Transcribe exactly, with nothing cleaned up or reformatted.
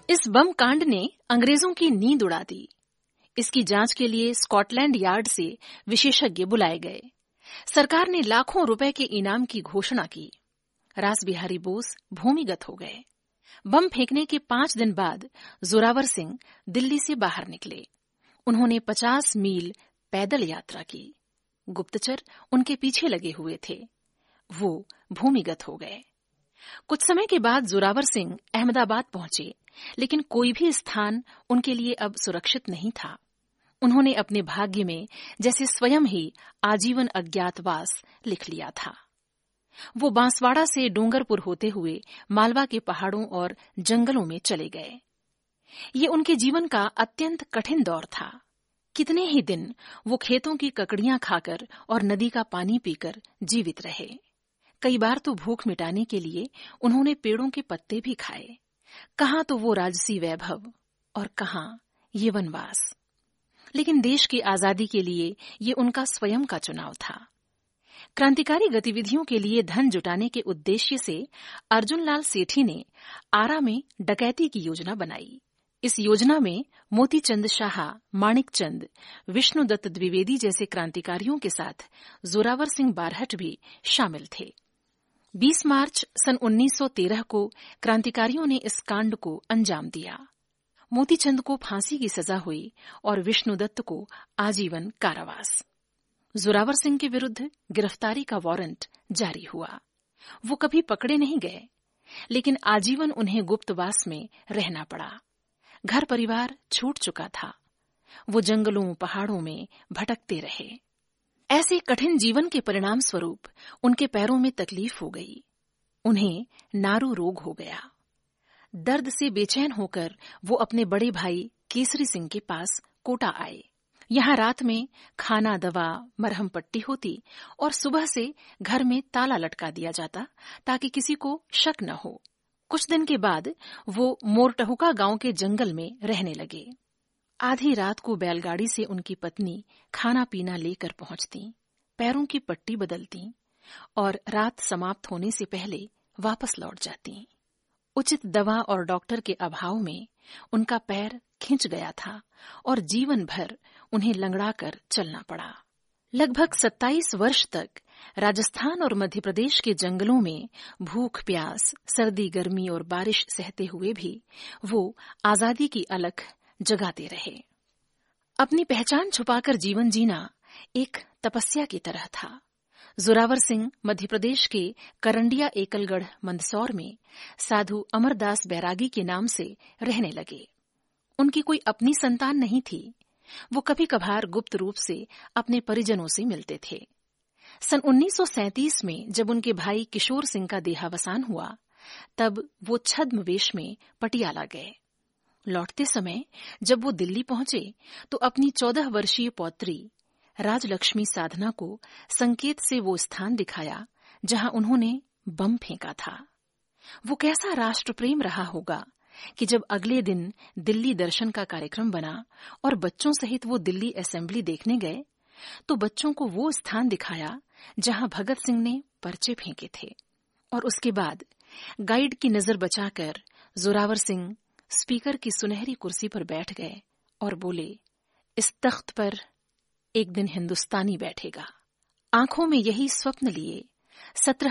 इस बम कांड ने अंग्रेजों की नींद उड़ा दी। इसकी जांच के लिए स्कॉटलैंड यार्ड से विशेषज्ञ बुलाए गए। सरकार ने लाखों रुपए के इनाम की घोषणा की। रास बिहारी बोस भूमिगत हो गए। बम फेंकने के पांच दिन बाद जोरावर सिंह दिल्ली से बाहर निकले। उन्होंने पचास मील पैदल यात्रा की। गुप्तचर उनके पीछे लगे हुए थे। वो भूमिगत हो गए। कुछ समय के बाद जोरावर सिंह अहमदाबाद पहुंचे, लेकिन कोई भी स्थान उनके लिए अब सुरक्षित नहीं था। उन्होंने अपने भाग्य में जैसे स्वयं ही आजीवन अज्ञातवास लिख लिया था। वो बांसवाड़ा से डूंगरपुर होते हुए मालवा के पहाड़ों और जंगलों में चले गए। ये उनके जीवन का अत्यंत कठिन दौर था। कितने ही दिन वो खेतों की ककड़ियां खाकर और नदी का पानी पीकर जीवित रहे। कई बार तो भूख मिटाने के लिए उन्होंने पेड़ों के पत्ते भी खाए। कहां तो वो राजसी वैभव और कहां ये वनवास। लेकिन देश की आजादी के लिए ये उनका स्वयं का चुनाव था। क्रांतिकारी गतिविधियों के लिए धन जुटाने के उद्देश्य से अर्जुन लाल सेठी ने आरा में डकैती की योजना बनाई। इस योजना में मोतीचंद शाह, माणिकचंद, विष्णुदत्त द्विवेदी जैसे क्रांतिकारियों के साथ जोरावर सिंह बारहट भी शामिल थे। बीस मार्च सन उन्नीस सौ तेरह को क्रांतिकारियों ने इस कांड को अंजाम दिया। मोतीचंद को फांसी की सजा हुई और विष्णुदत्त को आजीवन कारावास। जोरावर सिंह के विरुद्ध गिरफ्तारी का वारंट जारी हुआ। वो कभी पकड़े नहीं गए, लेकिन आजीवन उन्हें गुप्तवास में रहना पड़ा। घर परिवार छूट चुका था। वो जंगलों पहाड़ों में भटकते रहे। ऐसे कठिन जीवन के परिणाम स्वरूप उनके पैरों में तकलीफ हो गई। उन्हें नारू रोग हो गया। दर्द से बेचैन होकर वो अपने बड़े भाई केसरी सिंह के पास कोटा आए। यहाँ रात में खाना, दवा, मरहम पट्टी होती और सुबह से घर में ताला लटका दिया जाता ताकि किसी को शक न हो। कुछ दिन के बाद वो मोरटहुका गांव के जंगल में रहने लगे। आधी रात को बैलगाड़ी से उनकी पत्नी खाना पीना लेकर पहुंचती, पैरों की पट्टी बदलती और रात समाप्त होने से पहले वापस लौट जाती। उचित दवा और डॉक्टर के अभाव में उनका पैर खिंच गया था और जीवन भर उन्हें लंगड़ाकर चलना पड़ा। लगभग सत्ताईस वर्ष तक राजस्थान और मध्य प्रदेश के जंगलों में भूख प्यास, सर्दी गर्मी और बारिश सहते हुए भी वो आजादी की अलख जगाते रहे। अपनी पहचान छुपाकर जीवन जीना एक तपस्या की तरह था। जोरावर सिंह मध्य प्रदेश के करंडिया एकलगढ़ मंदसौर में साधु अमरदास बैरागी के नाम से रहने लगे। उनकी कोई अपनी संतान नहीं थी। वो कभी कभार गुप्त रूप से अपने परिजनों से मिलते थे। सन उन्नीस सौ सैंतीस में जब उनके भाई किशोर सिंह का देहावसान हुआ, तब वो छद्म वेश में पटियाला गए। लौटते समय जब वो दिल्ली पहुंचे तो अपनी चौदह वर्षीय पौत्री राजलक्ष्मी साधना को संकेत से वो स्थान दिखाया जहां उन्होंने बम फेंका था। वो कैसा राष्ट्र प्रेम रहा होगा कि जब अगले दिन दिल्ली दर्शन का कार्यक्रम बना और बच्चों सहित वो दिल्ली असेंबली देखने गए तो बच्चों को वो स्थान दिखाया जहां भगत सिंह ने पर्चे फेंके थे। और उसके बाद गाइड की नजर बचाकर जोरावर सिंह स्पीकर की सुनहरी कुर्सी पर बैठ गए और बोले, इस तख्त पर एक दिन हिंदुस्तानी बैठेगा। आंखों में यही स्वप्न लिए सत्रह